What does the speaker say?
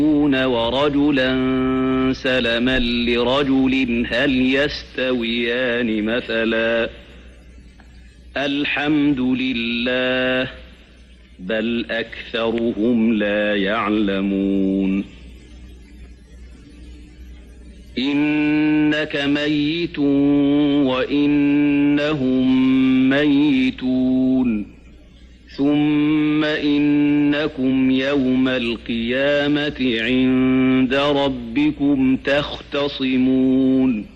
ورجلا سلما لرجل هل يستويان مثلا الحمد لله بل أكثرهم لا يعلمون إنك ميت وإنهم ميتون ثم إنكم يوم القيامة عند ربكم تختصمون